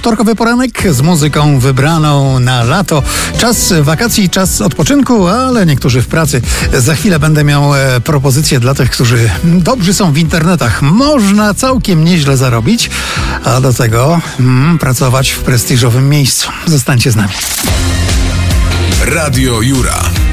Wtorkowy poranek z muzyką wybraną na lato. Czas wakacji, czas odpoczynku, ale niektórzy w pracy. Za chwilę będę miał propozycję dla tych, którzy dobrzy są w internetach. Można całkiem nieźle zarobić, a do tego pracować w prestiżowym miejscu. Zostańcie z nami. Radio Jura.